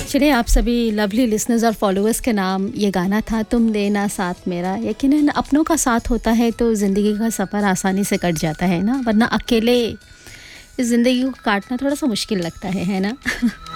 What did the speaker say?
चलिए आप सभी लवली लिसनर्स और फॉलोअर्स के नाम ये गाना था तुम देना साथ मेरा। यकीनन अपनों का साथ होता है तो ज़िंदगी का सफ़र आसानी से कट जाता है ना, वरना अकेले इस ज़िंदगी को काटना थोड़ा सा मुश्किल लगता है ना।